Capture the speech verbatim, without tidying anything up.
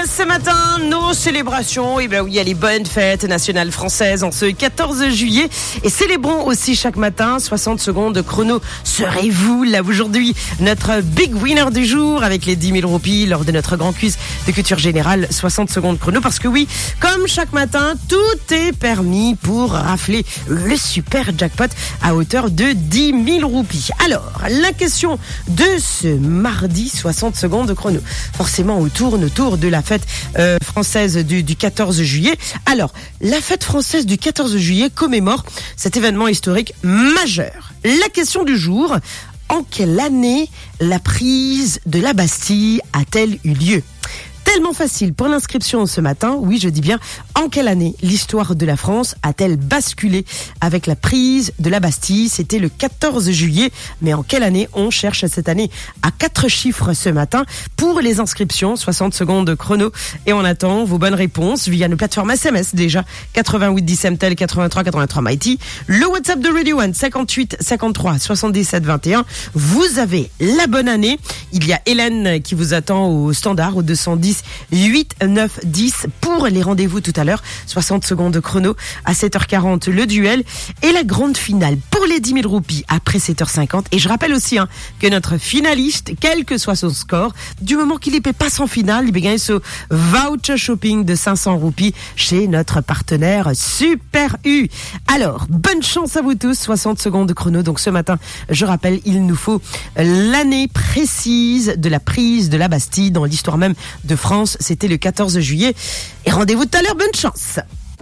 ce matin, nos célébrations. Et bien oui, il y a les bonnes fêtes nationales françaises en ce quatorze juillet. Et célébrons aussi chaque matin soixante secondes chrono. Serez-vous là aujourd'hui notre big winner du jour avec les dix mille roupies lors de notre grand quiz de culture générale soixante secondes chrono? Parce que oui, comme chaque matin, tout est permis pour rafler le super jackpot à hauteur de dix mille roupies. Alors, la question de ce mardi soixante secondes chrono. Forcément, on tourne autour de la fête euh, française du, du quatorze juillet. Alors, la fête française du quatorze juillet commémore cet événement historique majeur. La question du jour, en quelle année la prise de la Bastille a-t-elle eu lieu ? Tellement facile pour l'inscription ce matin. Oui, je dis bien, en quelle année l'histoire de la France a-t-elle basculé avec la prise de la Bastille? C'était le quatorze juillet. Mais en quelle année? On cherche cette année à quatre chiffres ce matin pour les inscriptions. soixante secondes chrono. Et on attend vos bonnes réponses via nos plateformes S M S déjà. quatre-vingt-huit dix M T L, quatre-vingt-trois quatre-vingt-trois Mighty. Le WhatsApp de Radio One, cinquante-huit cinquante-trois soixante-dix-sept vingt et un. Vous avez la bonne année. Il y a Hélène qui vous attend au standard au deux cent dix huit neuf dix pour les rendez-vous tout à l'heure. soixante secondes chrono à sept heures quarante, le duel et la grande finale pour les dix mille roupies après sept heures cinquante. Et je rappelle aussi hein, que notre finaliste, quel que soit son score, du moment qu'il ne paie pas son final, il peut gagner ce voucher shopping de cinq cents roupies chez notre partenaire Super U. Alors, bonne chance à vous tous. soixante secondes chrono. Donc ce matin, je rappelle, il nous faut l'année précise de la prise de la Bastille dans l'histoire même de France. C'était le quatorze juillet. Et rendez-vous tout à l'heure. Bonne chance.